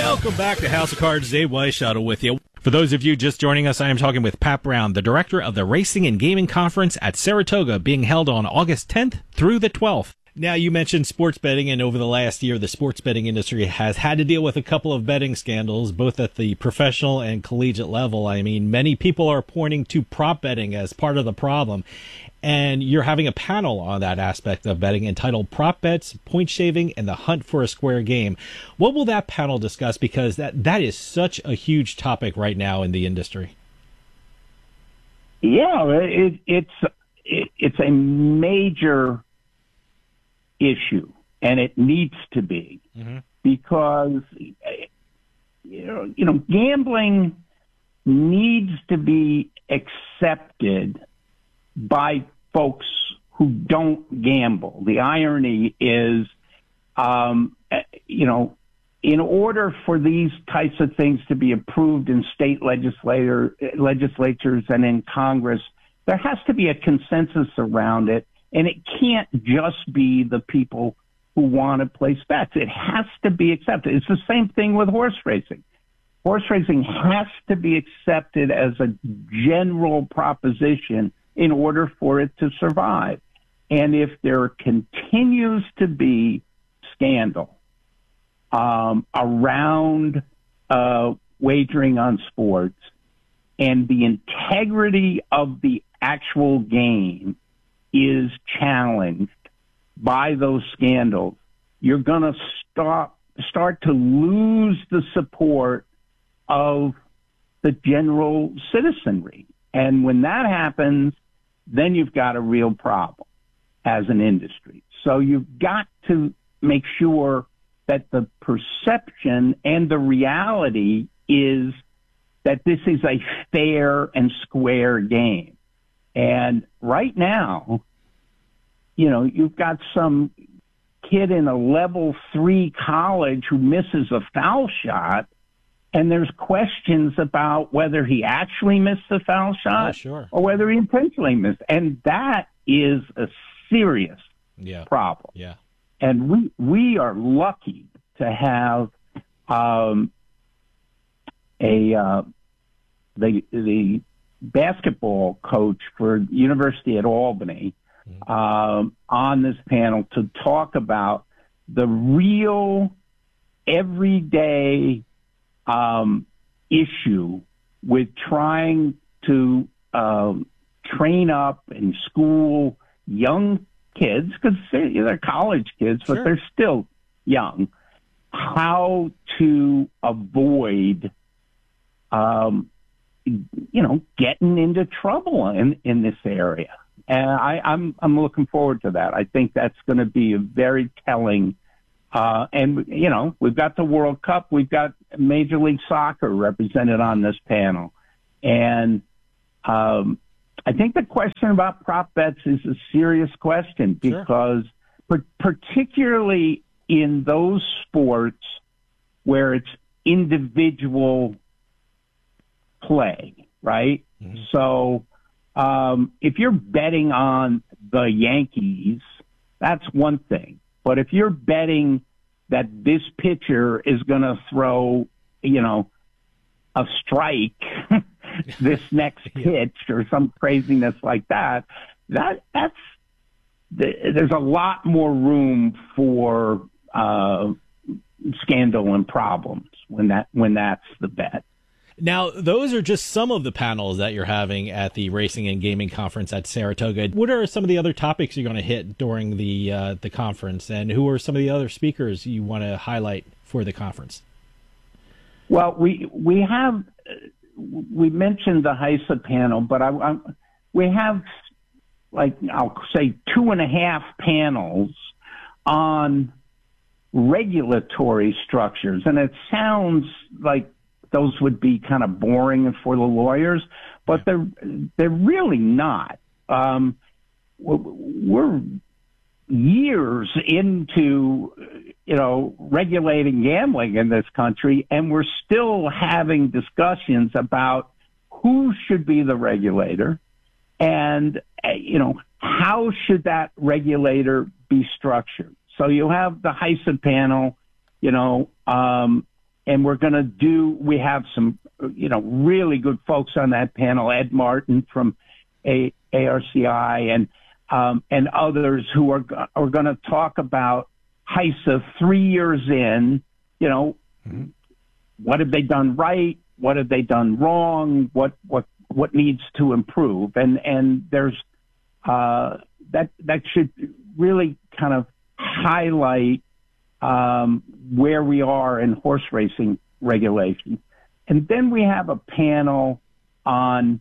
Welcome back to House of Cards. Dave Weishuttle with you. For those of you just joining us, I am talking with Pat Brown, the director of the Racing and Gaming Conference at Saratoga, being held on August 10th through the 12th. Now, you mentioned sports betting, and over the last year, the sports betting industry has had to deal with a couple of betting scandals, both at the professional and collegiate level. I mean, many people are pointing to prop betting as part of the problem, and you're having a panel on that aspect of betting entitled Prop Bets, Point Shaving, and the Hunt for a Square Game. What will that panel discuss? Because that is such a huge topic right now in the industry. Yeah, it's a major issue, and it needs to be, because gambling needs to be accepted by folks who don't gamble. The irony is, in order for these types of things to be approved in state legislatures and in Congress, there has to be a consensus around it. And it can't just be the people who want to place bets. It has to be accepted. It's the same thing with horse racing. Horse racing has to be accepted as a general proposition in order for it to survive. And if there continues to be scandal around wagering on sports, and the integrity of the actual game is challenged by those scandals, you're going to start to lose the support of the general citizenry. And when that happens, then you've got a real problem as an industry. So you've got to make sure that the perception and the reality is that this is a fair and square game. And right now, you've got some kid in a level 3 college who misses a foul shot, and there's questions about whether he actually missed the foul shot or whether he intentionally missed. And that is a serious problem. Yeah. And we are lucky to have the basketball coach for University at Albany on this panel to talk about the real everyday issue with trying to train up and school young kids, because they're college kids, but they're still young, how to avoid getting into trouble in this area. And I'm looking forward to that. I think that's going to be a very telling. And we've got the World Cup, we've got Major League Soccer represented on this panel, and I think the question about prop bets is a serious question, because particularly in those sports where it's individual play, right? Mm-hmm. So if you're betting on the Yankees, that's one thing. But if you're betting that this pitcher is going to throw, a strike this next pitch or some craziness like that, there's a lot more room for scandal and problems when that's the bet. Now, those are just some of the panels that you're having at the Racing and Gaming Conference at Saratoga. What are some of the other topics you're going to hit during the conference, and who are some of the other speakers you want to highlight for the conference? Well, we mentioned the HISA panel, but we have, I'll say 2.5 panels on regulatory structures, and it sounds like those would be kind of boring for the lawyers, but they're really not. We're years into, regulating gambling in this country, and we're still having discussions about who should be the regulator and, how should that regulator be structured. So you have the HISA panel, and we have some, really good folks on that panel, Ed Martin from ARCI and others who are going to talk about HISA 3 years in, what have they done right? What have they done wrong? What needs to improve? And there's, that should really kind of highlight, where we are in horse racing regulation. And then we have a panel on,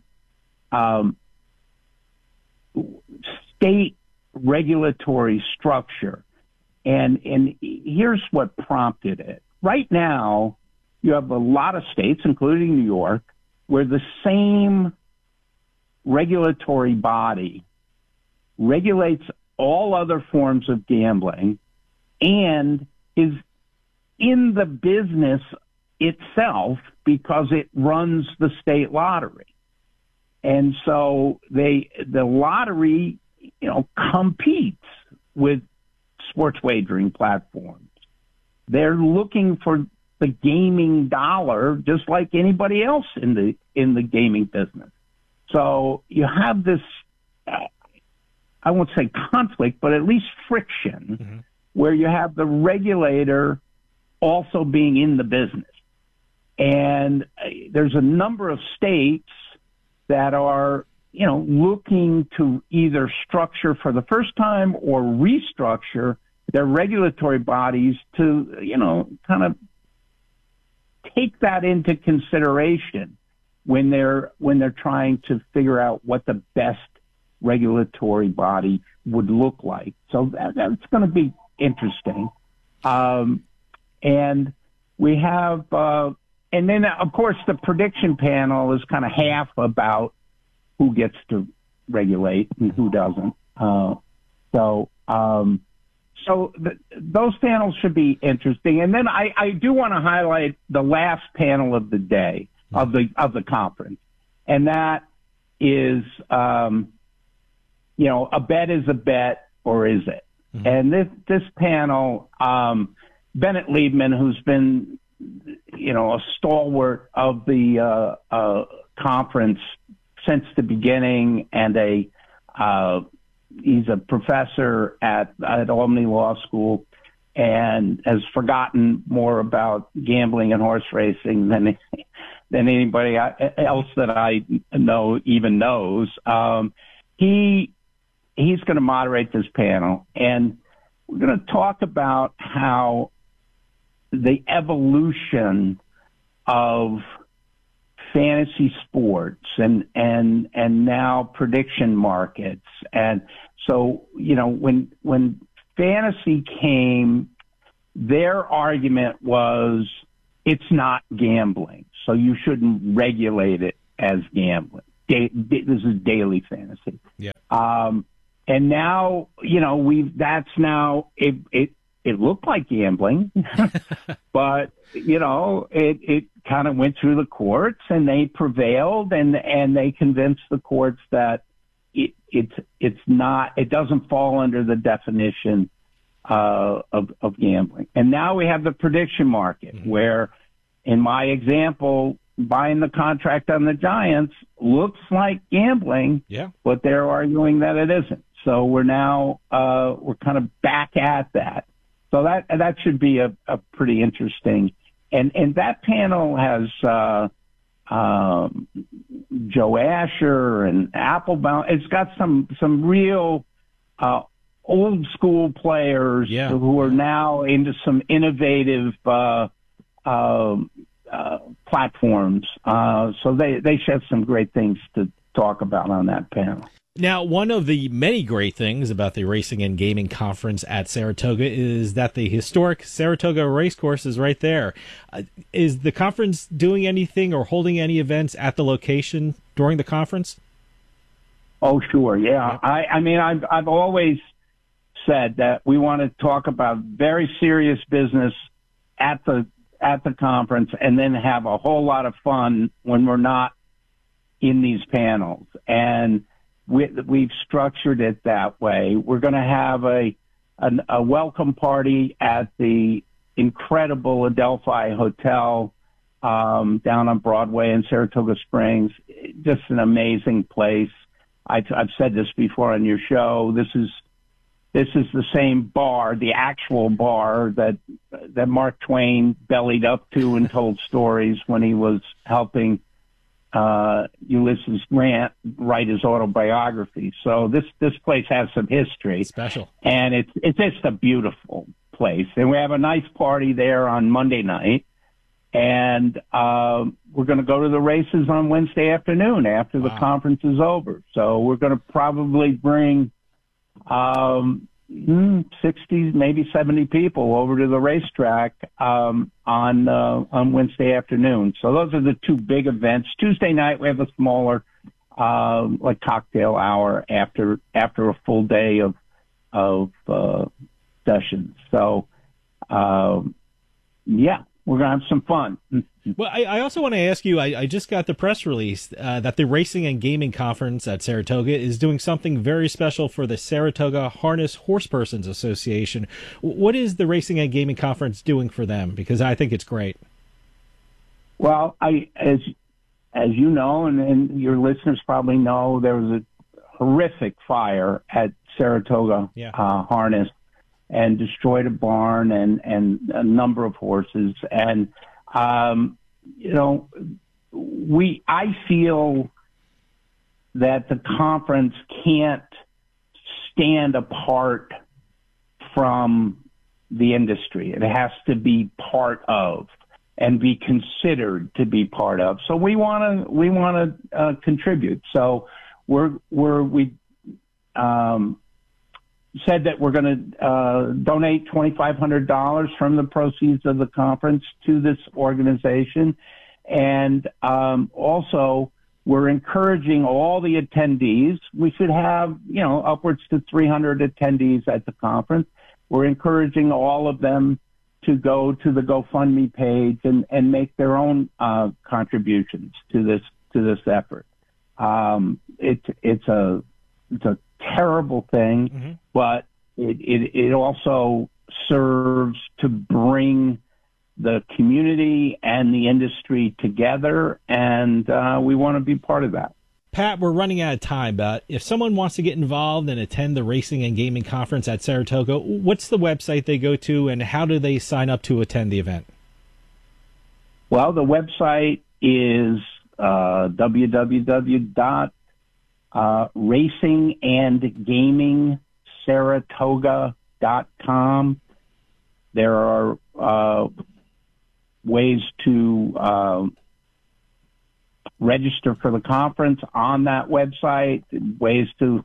state regulatory structure. And here's what prompted it. Right now, you have a lot of states, including New York, where the same regulatory body regulates all other forms of gambling and is in the business itself because it runs the state lottery. And so the lottery, competes with sports wagering platforms. They're looking for the gaming dollar just like anybody else in the gaming business. So you have this, I won't say conflict, but at least friction, where you have the regulator also being in the business. And there's a number of states that are, looking to either structure for the first time or restructure their regulatory bodies to, kind of take that into consideration when they're trying to figure out what the best regulatory body would look like. So that's going to be interesting. And we have, and then of course the prediction panel is kind of half about who gets to regulate and who doesn't. Those panels should be interesting. And then I do want to highlight the last panel of the day of the conference. And that is, a bet is a bet, or is it? And this panel, Bennett Liebman, who's been, a stalwart of the conference since the beginning, and he's a professor at Albany Law School, and has forgotten more about gambling and horse racing than anybody else that I know even knows. He's going to moderate this panel, and we're going to talk about how the evolution of fantasy sports and now prediction markets. And so, when fantasy came, their argument was it's not gambling, so you shouldn't regulate it as gambling. This is daily fantasy. Yeah. And now, it looked like gambling, but, it kind of went through the courts, and they prevailed, and they convinced the courts that it's not, it doesn't fall under the definition of gambling. And now we have the prediction market, where, in my example, buying the contract on the Giants looks like gambling, but they're arguing that it isn't. So we're now, we're kind of back at that. So that should be a pretty interesting, and that panel has, Joe Asher and Applebaum. It's got some real, old school players who are now into some innovative, platforms. So they should have some great things to talk about on that panel. Now, one of the many great things about the Racing and Gaming Conference at Saratoga is that the historic Saratoga Racecourse is right there. Is the conference doing anything or holding any events at the location during the conference? Oh, sure. Yeah. I mean, I've always said that we want to talk about very serious business at the conference, and then have a whole lot of fun when we're not in these panels. And we've structured it that way. We're going to have a welcome party at the incredible Adelphi Hotel down on Broadway in Saratoga Springs. Just an amazing place. I've said this before on your show. This is the same bar, the actual bar that Mark Twain bellied up to and told stories when he was helping Ulysses Grant write his autobiography. So this place has some history. Special. And it's just a beautiful place. And we have a nice party there on Monday night. And we're going to go to the races on Wednesday afternoon after the conference is over. So we're going to probably bring 60, maybe 70 people over to the racetrack on Wednesday afternoon. So those are the two big events. Tuesday night we have a smaller like cocktail hour after a full day of sessions. So yeah. We're going to have some fun. Well, I also want to ask you, I just got the press release that the Racing and Gaming Conference at Saratoga is doing something very special for the Saratoga Harness Horsepersons Association. What is the Racing and Gaming Conference doing for them? Because I think it's great. Well, as you know, and your listeners probably know, there was a horrific fire at Saratoga Harness and destroyed a barn and a number of horses. And, you know, I feel that the conference can't stand apart from the industry. It has to be part of and be considered to be part of. So we want to contribute. So we said that we're going to donate $2,500 from the proceeds of the conference to this organization. And also, we're encouraging all the attendees. We should have, you know, upwards to 300 attendees at the conference. We're encouraging all of them to go to the GoFundMe page and make their own contributions to this effort. It's a terrible thing, but it also serves to bring the community and the industry together, and we want to be part of that. Pat, we're running out of time, but if someone wants to get involved and attend the Racing and Gaming Conference at Saratoga, what's the website they go to, and how do they sign up to attend the event? Well, the website is racingandgamingsaratoga.com. There are ways to register for the conference on that website, ways to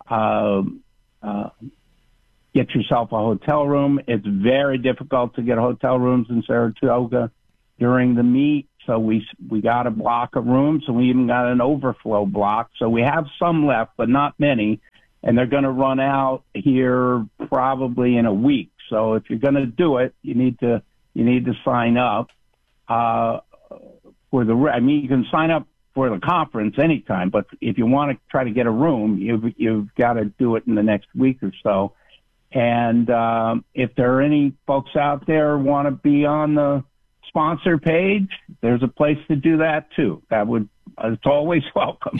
get yourself a hotel room. It's very difficult to get hotel rooms in Saratoga during the meet. So we got a block of rooms, and we even got an overflow block. So we have some left, but not many. And they're going to run out here probably in a week. So if you're going to do it, you need to sign up you can sign up for the conference anytime, but if you want to try to get a room, you've got to do it in the next week or so. And if there are any folks out there who want to be on the sponsor page, there's a place to do that too. It's always welcome.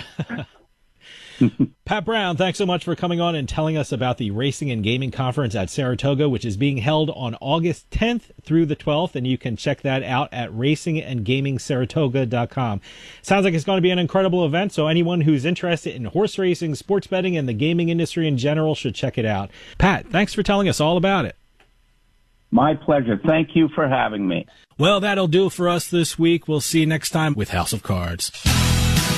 Pat Brown, thanks so much for coming on and telling us about the Racing and Gaming Conference at Saratoga, which is being held on August 10th through the 12th, and you can check that out at racingandgamingsaratoga.com. Sounds like it's going to be an incredible event, so anyone who's interested in horse racing, sports betting, and the gaming industry in general should check it out. Pat, thanks for telling us all about it. My pleasure. Thank you for having me. Well, that'll do it for us this week. We'll see you next time with House of Cards.